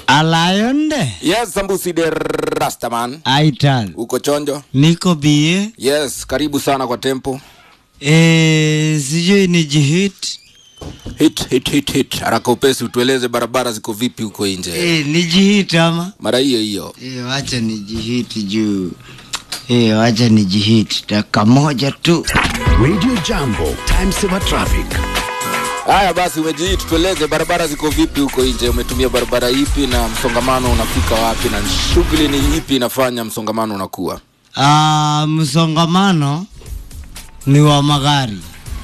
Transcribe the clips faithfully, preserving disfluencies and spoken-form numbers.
Alayonde? Yes, Sambusi de Rastaman. Aital. Uko chonjo? Niko bie. Yes, karibu sana kwa tempo. Eh, sijui ni jihit. Hit, hit, hit, hit. Haraka upesi utueleze barabara ziko vipi huko nje. Eh, ni jihit ama? Mara hiyo hiyo. Eh, wacha ni jihit juu. Eh, wacha ni jihit. Dakika moja tu. Radio Jambo, time saver traffic. Haya basi umejihit, tueleze barabara ziko vipi huko nje. Umetumia barabara ipi na msongamano unafika wapi na shughuli ni ipi inafanya msongamano unakuwa? Ah, msongamano ni wa magari.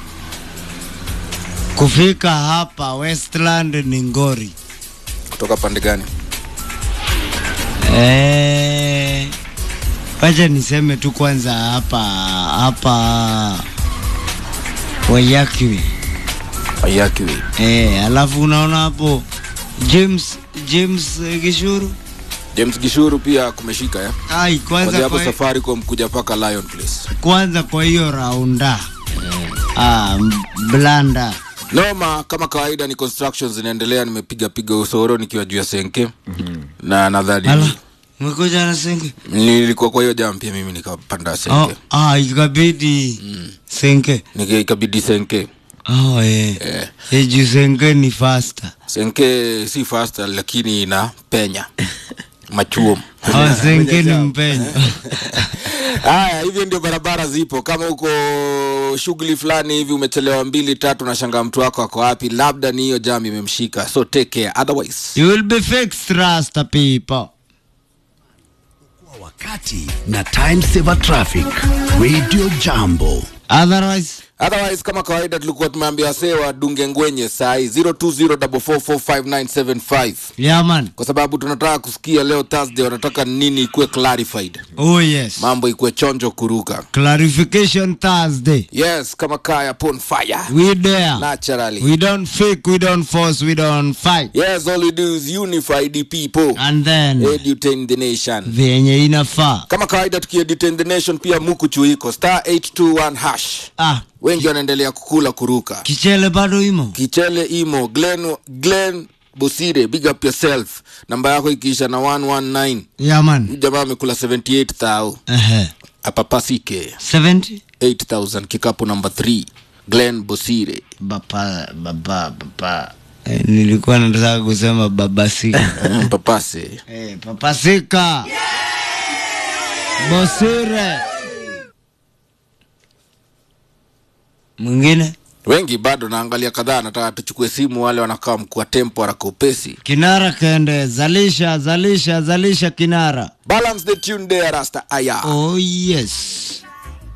Kufika hapa Westland ni ngori. Kutoka pande gani? Eh, wacha niseme tu kwanza hapa hapa Wayakiwe. Wayakiwe. Eh, alafu unaona hapo James James uh, Gishuru. James Gishuru pia kumeshika ya. Ai, kwanza kwa hapo kwa safari kwa mkuja paka Lion Place. Kwanza kwa hiyo raunda. Mm. Ah, blanda. Noma kama kawaida ni constructions zinaendelea, nimepiga piga usoro nikiwa juu ya Senke. Mm-hmm. Na nadhani umekuja na Senke? Nilikuwa kwa hiyo jam pia mimi nikapanda Senke. Oh, ah, ikabidi mm. Senke. Nikabidi Senke. Oh eh. Eh, eh juu Senke ni faster. Senke si faster lakini ina penya. Machuo. Oh, Senke ni mpenya. Haya, hivyo ndio barabara zipo. Kama uko shughuli fulani hivi umechelewa mbili tatu na shanga mtu wako wako wapi, labda ni hiyo jam imemshika. So take care, otherwise you will be fixed, Rasta people. Kwa wakati na time saver traffic. Radio Jambo. Otherwise Otherwise kama kawaida tulikuwa tumeambia sewa dunge ngwenye sai zero two zero four four four five nine seven five. Yeah man. Kwa sababu tunataka kusikia leo Thursday wanataka nini ikuwe clarified. Oh yes. Mambo ikuwe chonjo kuruka. Clarification Thursday. Yes, kama kaya upon fire. We there. Naturally. We don't fake, we don't force, we don't fight. Yes, all we do is unify the people. And then edutain the nation. Venye inafaa. Kama kawaida tukieditain the nation pia muku chuiko star eight two one hash. Ah. Wengi wanaendelea kukula kuruka. Kichele bado imo. Kichele imo. Glenn Glenn Bosire, big up yourself. Namba yako ikiisha na one one nine. Yeah man. Jamaa amekula seventy-eight thousand. Ehe. Apapasike. seventy eight thousand kikapu number three. Glenn Bosire. Baba baba baba. Eh, nilikuwa nataka kusema babasika. Papase. Eh, papasika. Yeah! Bosire. Mwingine? Wengi bado naangalia kadhaa, nataka tuchukue simu wale wanakaa mkua tempo haraka upesi. Kinara kende, zalisha, zalisha, zalisha kinara. Balance the tune there, Rasta Aya. Oh yes.